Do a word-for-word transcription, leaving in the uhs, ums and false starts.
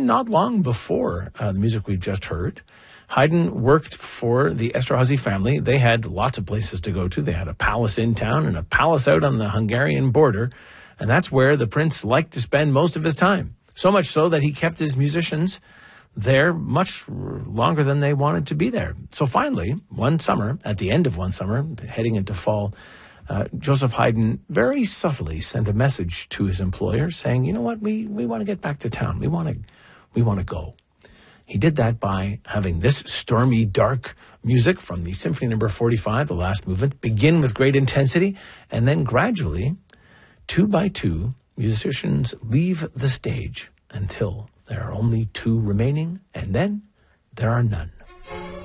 written not long before uh, the music we've just heard. Haydn worked for the Esterházy family. They had lots of places to go to. They had a palace in town and a palace out on the Hungarian border. And that's where the prince liked to spend most of his time. So much so that he kept his musicians there much longer than they wanted to be there. So finally, one summer, at the end of one summer, heading into fall, uh, Joseph Haydn very subtly sent a message to his employer saying, you know what, we, we want to get back to town. We want to, we want to go. He did that by having this stormy, dark music from the Symphony Number forty-five, the last movement, begin with great intensity, and then gradually, two by two, musicians leave the stage until there are only two remaining, and then there are none.